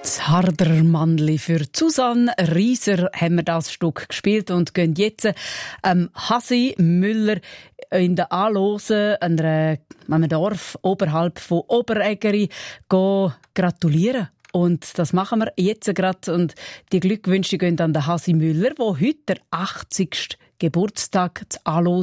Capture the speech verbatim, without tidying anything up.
Das Hardermannli für Susanne Rieser haben wir das Stück gespielt und gehen jetzt ähm, Hasi Müller in der Anlose, einer, einem Dorf oberhalb von Oberägeri, gratulieren. Und das machen wir jetzt gerade. Und die Glückwünsche gehen an den Hasi Müller, der heute der achtzigste Geburtstag zu Anlose